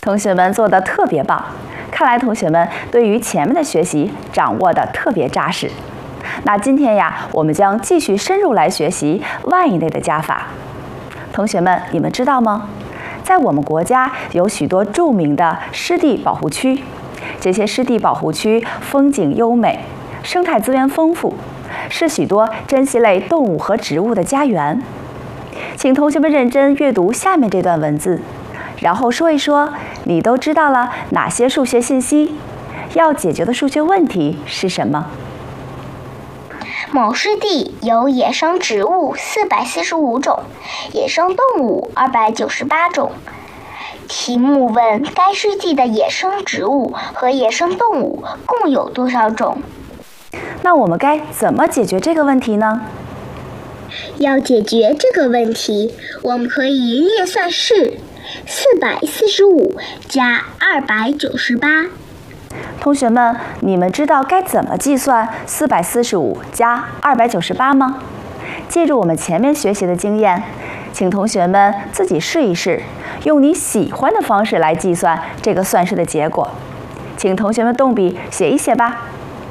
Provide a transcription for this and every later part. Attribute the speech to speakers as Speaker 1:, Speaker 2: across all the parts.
Speaker 1: 同学们做得特别棒，看来同学们对于前面的学习掌握得特别扎实。那今天呀，我们将继续深入来学习万以内的加法。同学们，你们知道吗？在我们国家有许多著名的湿地保护区，这些湿地保护区风景优美，生态资源丰富，是许多珍稀类动物和植物的家园。请同学们认真阅读下面这段文字，然后说一说你都知道了哪些数学信息，要解决的数学问题是什么？
Speaker 2: 某湿地有野生植物445种，野生动物298种。题目问该湿地的野生植物和野生动物共有多少种？
Speaker 1: 那我们该怎么解决这个问题呢？
Speaker 2: 要解决这个问题，我们可以列算式445加298。
Speaker 1: 同学们，你们知道该怎么计算445加298吗？借助我们前面学习的经验，请同学们自己试一试，用你喜欢的方式来计算这个算式的结果。请同学们动笔写一写吧。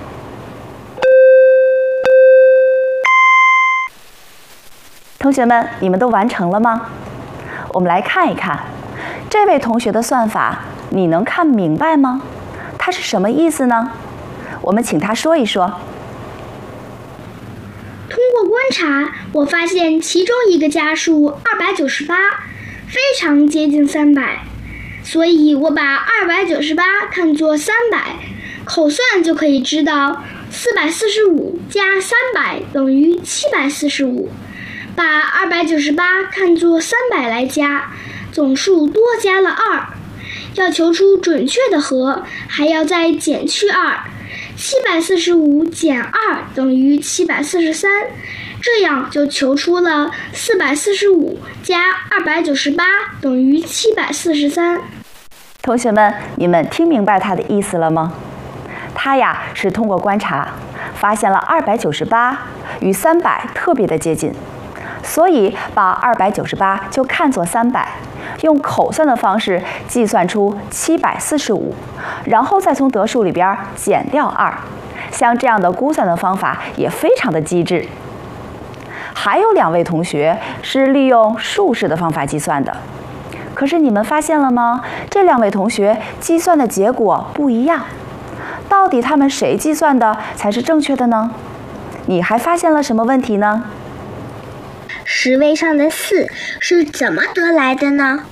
Speaker 1: 同学们，你们都完成了吗？我们来看一看这位同学的算法，你能看明白吗？它是什么意思呢？我们请他说一说。
Speaker 3: 通过观察，我发现其中一个加数298非常接近300，所以我把298看作300，口算就可以知道445加300等于745。把298看作300来加，总数多加了2。要求出准确的和，还要再减去2，745减2等于743，这样就求出了445加298等于743。
Speaker 1: 同学们，你们听明白他的意思了吗？他呀是通过观察，发现了298与300特别的接近，所以把298就看作300。用口算的方式计算出745，然后再从得数里边减掉2。像这样的估算的方法也非常的机智。还有2位同学是利用竖式的方法计算的，可是你们发现了吗？这2位同学计算的结果不一样。到底他们谁计算的才是正确的呢？你还发现了什么问题呢？
Speaker 2: 十位上的4是怎么得来的呢？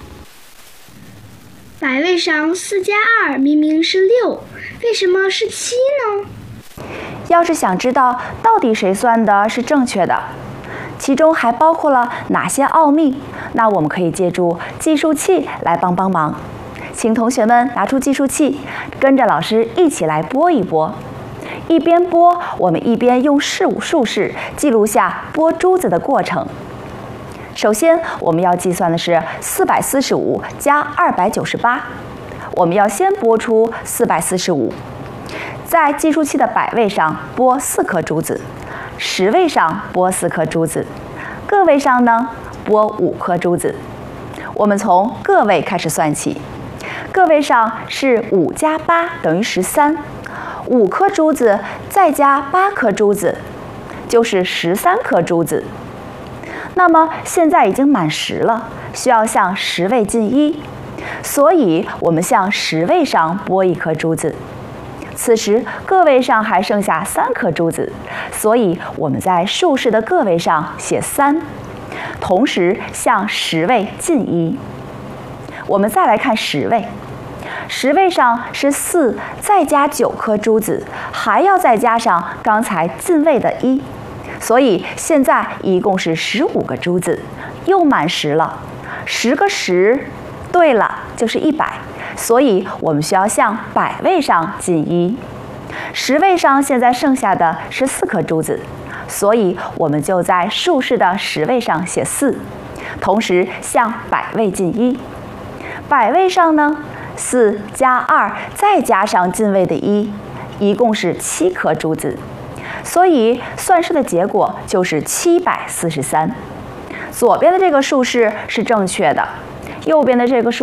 Speaker 3: 百位上4加2明明是6，为什么是7呢？
Speaker 1: 要是想知道到底谁算的是正确的，其中还包括了哪些奥秘，那我们可以借助计数器来帮忙。请同学们拿出计数器，跟着老师一起来拨一拨。一边拨，我们一边用竖式记录下拨珠子的过程。首先，我们要计算的是445加298。我们要先拨出445，在计数器的百位上拨4颗珠子，10位上拨4颗珠子，个位上呢拨5颗珠子。我们从个位开始算起，个位上是5加8等于13，5颗珠子再加8颗珠子，就是13颗珠子。那么现在已经满10了，需要向10位进1，所以我们向10位上拨1颗珠子。此时个位上还剩下3颗珠子，所以我们在竖式的个位上写3，同时向10位进1。我们再来看10位，10位上是4再加9颗珠子，还要再加上刚才进位的1，所以现在一共是15个珠子，又满10了。10个10，对了，就是100，所以我们需要向百位上进1。10位上现在剩下的是4颗珠子，所以我们就在竖式的10位上写4，同时向百位进1。百位上呢，4加2再加上进位的1，一共是7颗珠子，所以算式的结果就是743。左边的这个竖式是正确的，右边的这个竖